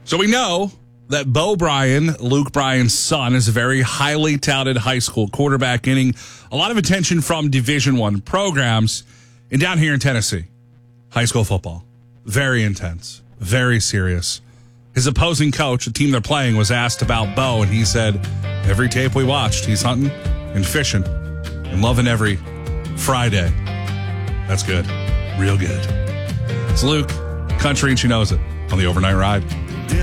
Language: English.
So we know that Bo Bryan, Luke Bryan's son, is a very highly touted high school quarterback, getting a lot of attention from Division I programs. And down here in Tennessee, high school football, very intense, very serious. His opposing coach, the team they're playing, was asked about Bo, and he said, every tape we watched, he's hunting and fishing and loving every Friday. That's good. Real good. It's Luke, country, and she knows it on the Overnight Ride.